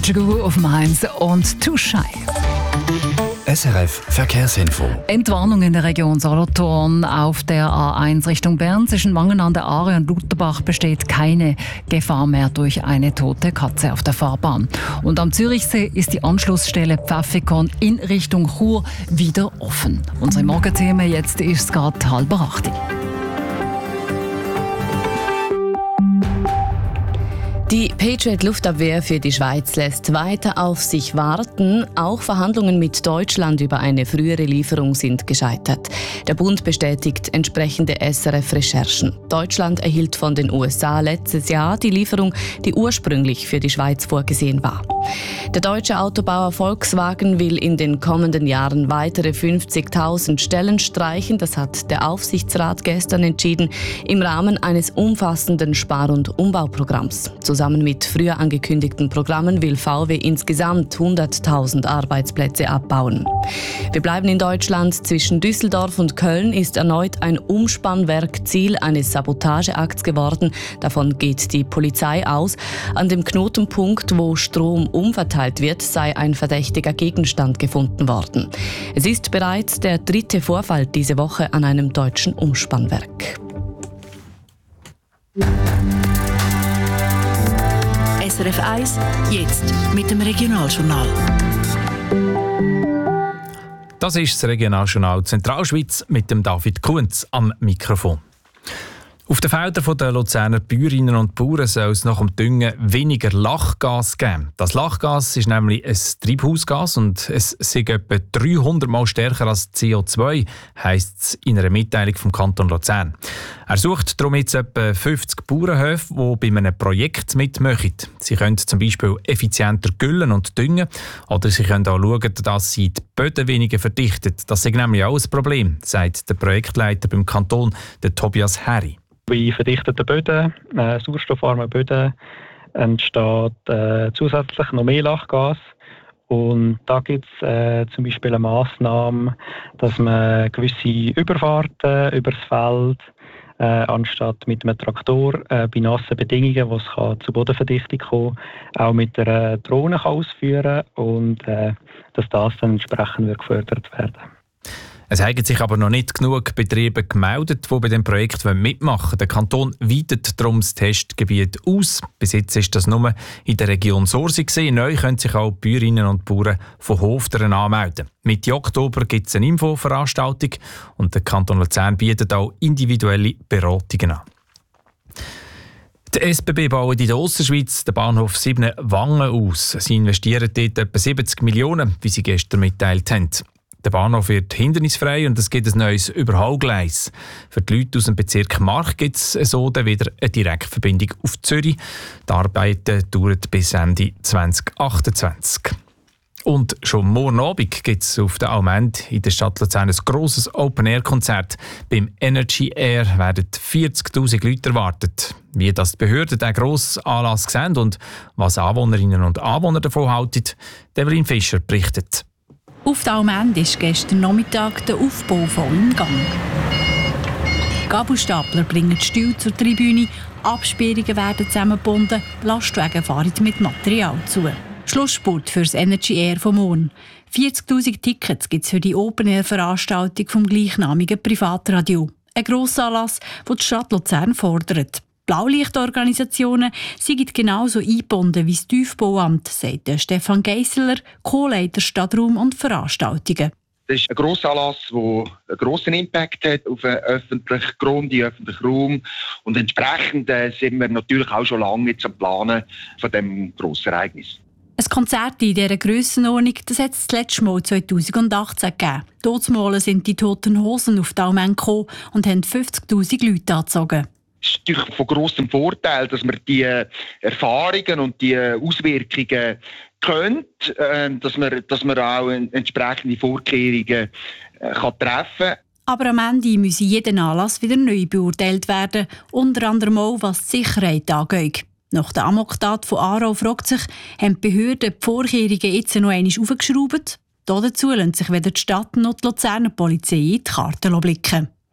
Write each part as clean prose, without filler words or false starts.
Kajugu auf Mainz und Too Shy. SRF Verkehrsinfo. Entwarnung in der Region Solothurn auf der A1 Richtung Bern zwischen Wangen an der Aare und Lutherbach besteht keine Gefahr mehr durch eine tote Katze auf der Fahrbahn. Und am Zürichsee ist die Anschlussstelle Pfäffikon in Richtung Chur wieder offen. Unsere Morgenthemen, jetzt ist es gerade 7:30. Die Patriot-Luftabwehr für die Schweiz lässt weiter auf sich warten. Auch Verhandlungen mit Deutschland über eine frühere Lieferung sind gescheitert. Der Bund bestätigt entsprechende SRF-Recherchen. Deutschland erhielt von den USA letztes Jahr die Lieferung, die ursprünglich für die Schweiz vorgesehen war. Der deutsche Autobauer Volkswagen will in den kommenden Jahren weitere 50.000 Stellen streichen. Das hat der Aufsichtsrat gestern entschieden im Rahmen eines umfassenden Spar- und Umbauprogramms. Zusammen mit früher angekündigten Programmen will VW insgesamt 100.000 Arbeitsplätze abbauen. Wir bleiben in Deutschland. Zwischen Düsseldorf und Köln ist erneut ein Umspannwerk Ziel eines Sabotageakts geworden. Davon geht die Polizei aus. An dem Knotenpunkt, wo Strom umverteilt wird, sei ein verdächtiger Gegenstand gefunden worden. Es ist bereits der 3. Vorfall diese Woche an einem deutschen Umspannwerk. SRF 1, jetzt mit dem Regionaljournal. Das ist das Regionaljournal Zentralschweiz mit dem David Kunz am Mikrofon. Auf den Feldern der Luzerner Bäuerinnen und Bauern soll es nach dem Düngen weniger Lachgas geben. Das Lachgas ist nämlich ein Treibhausgas und es ist etwa 300 Mal stärker als CO2, heisst es in einer Mitteilung vom Kanton Luzern. Er sucht darum jetzt etwa 50 Bauernhöfe, die bei einem Projekt mitmachen. Sie können zum Beispiel effizienter güllen und düngen oder sie können auch schauen, dass sie die Böden weniger verdichten. Das ist nämlich auch ein Problem, sagt der Projektleiter beim Kanton, der Tobias Herri. Bei verdichteten Böden, sauerstoffarmen Böden, entsteht zusätzlich noch mehr Lachgas. Und da gibt es zum Beispiel eine Massnahme, dass man gewisse Überfahrten übers Feld anstatt mit einem Traktor bei nassen Bedingungen, wo es zu Bodenverdichtung kommen kann, auch mit einer Drohne ausführen kann und dass das dann entsprechend gefördert werden. Es haben sich aber noch nicht genug Betriebe gemeldet, die bei dem Projekt mitmachen wollen. Der Kanton weitet darum das Testgebiet aus. Bis jetzt ist das nur in der Region Sursi gewesen. Neu können sich auch Bäuerinnen und Bauern von Hofteren anmelden. Mitte Oktober gibt es eine Infoveranstaltung und der Kanton Luzern bietet auch individuelle Beratungen an. Der SBB baut in der Ostschweiz den Bahnhof Siebenwangen aus. Sie investieren dort etwa 70 Millionen, wie sie gestern mitteilt haben. Der Bahnhof wird hindernisfrei und es gibt ein neues Überholgleis. Für die Leute aus dem Bezirk Mark gibt es so dann wieder eine Direktverbindung auf Zürich. Die Arbeiten dauern bis Ende 2028. Und schon morgen Abend gibt es auf der Almend in der Stadt Luzern ein grosses Open-Air-Konzert. Beim Energy Air werden 40'000 Leute erwartet. Wie das die Behörden diesen grossen Anlass sehen und was Anwohnerinnen und Anwohner davon halten, Evelyn Fischer berichtet. Auf der Almend ist gestern Nachmittag der Aufbau voll im Gang. Gabelstapler bringen die Stühle zur Tribüne, Absperrungen werden zusammengebunden, Lastwagen fahren mit Material zu. Schlussspurt für das Energy Air von morgen. 40'000 Tickets gibt es für die Open-Air-Veranstaltung vom gleichnamigen Privatradio. Ein Grossanlass, den die Stadt Luzern fordert. Blaulichtorganisationen sind genauso eingebunden wie das Tiefbauamt, sagt Stefan Geisseler, Co-Leiter Stadtraum und Veranstaltungen. Das ist ein Grossanlass, der einen grossen Impact hat auf den öffentlichen Grund, den öffentlichen Raum. Und entsprechend sind wir natürlich auch schon lange jetzt am Planen von diesem grossen Ereignis. Ein Konzert in dieser Grössenordnung, das hat es das letzte Mal 2018 gegeben. Dortmals sind die Toten Hosen auf die Almend gekommen und haben 50'000 Leute angezogen. Es ist natürlich von grossem Vorteil, dass man die Erfahrungen und die Auswirkungen kennt, dass man auch entsprechende Vorkehrungen treffen kann. Aber am Ende müsse jeder Anlass wieder neu beurteilt werden, unter anderem auch was die Sicherheit angeht. Nach der Amoktat von Aarau fragt sich, haben die Behörden die Vorkehrungen jetzt noch einmal aufgeschraubt? Dazu lassen sich weder die Stadt noch die Luzerner Polizei in die Karten blicken.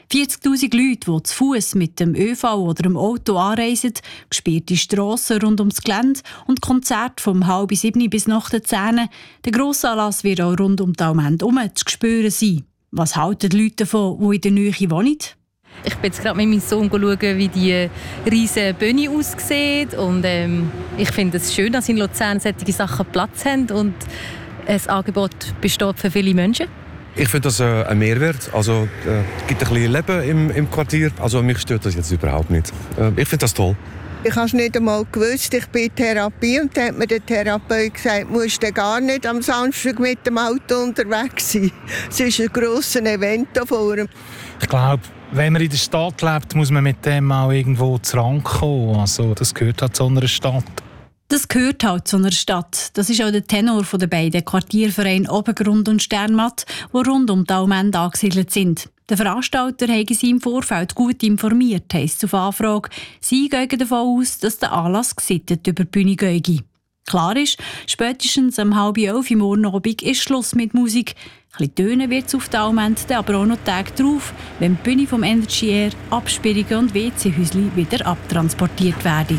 40'000 Leute, die zu Fuss mit dem ÖV oder dem Auto anreisen, gesperrte Strassen rund ums Gelände und Konzerte vom 6:30 bis nach 10. Der grosse Anlass wird auch rund um die Allmende herum zu spüren sein. Was halten die Leute davon, die in der Nähe wohnen? Ich bin jetzt gerade mit meinem Sohn schauen, wie die riesige Bühne aussieht. Und ich finde es schön, dass in Luzern solche Sachen Platz haben und ein Angebot besteht für viele Menschen. Ich finde das ein Mehrwert. Also, es gibt ein bisschen Leben im Quartier. Also, mich stört das jetzt überhaupt nicht. Ich finde das toll. Ich habe es nicht einmal gewusst. Ich bin in Therapie und dann hat mir der Therapeut gesagt, musst du gar nicht am Samstag mit dem Auto unterwegs sein. Es ist ein grosses Event hier vorne. Ich glaube, wenn man in der Stadt lebt, muss man mit dem auch irgendwo zu Rand kommen. Also, das gehört halt zu einer Stadt. Das gehört halt zu einer Stadt. Das ist auch der Tenor der beiden Quartiervereine Obergrund und Sternmatt, die rund um die Allmende angesiedelt sind. Der Veranstalter habe sie im Vorfeld gut informiert, heisst es auf Anfrage. Sie gehen davon aus, dass der Anlass gesittet über die Bühne gehe. Klar ist, spätestens um 10:30 morgen Abend ist Schluss mit Musik. Ein bisschen tönen wird es auf der Allmende, aber auch noch Tage drauf, wenn die Bühne vom Energy Air, Absperrungen und WC-Häusli wieder abtransportiert werden.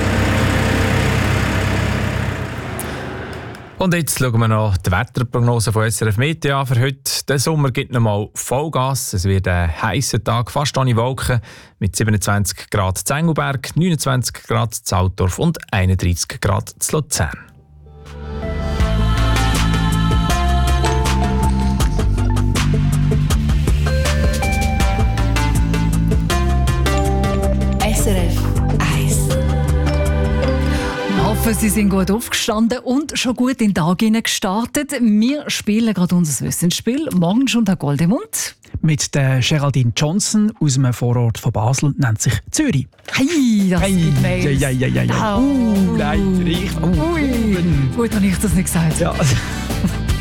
Und jetzt schauen wir noch die Wetterprognose von SRF Meteo an für heute. Der Sommer gibt noch mal Vollgas. Es wird ein heißer Tag, fast ohne Wolken, mit 27 Grad in Engelberg, 29 Grad in Altdorf und 31 Grad in Luzern. SRF 1. Ich hoffe, Sie sind gut aufgestanden und schon gut in den Tag gestartet. Wir spielen gerade unser Wissensspiel. Morgen schon der Goldemund. Mit der Geraldine Johnson aus einem Vorort von Basel, nennt sich Zürich. Hey, das gibt Mails. Ja. Nein, richtig. Gut, habe ich das nicht gesagt. Ja.